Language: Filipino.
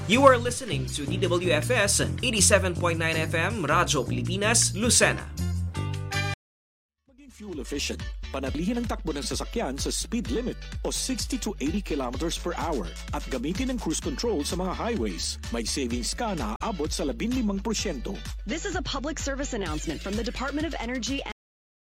You are listening to DWFS 87.9 FM, Radyo Pilipinas, Lucena. Maging fuel efficient, panatilihin ang takbo ng sasakyan sa speed limit o 60 to 80 kilometers per hour at gamitin ang cruise control sa mga highways. May savings ka na aabot sa 15%. This is a public service announcement from the Department of Energy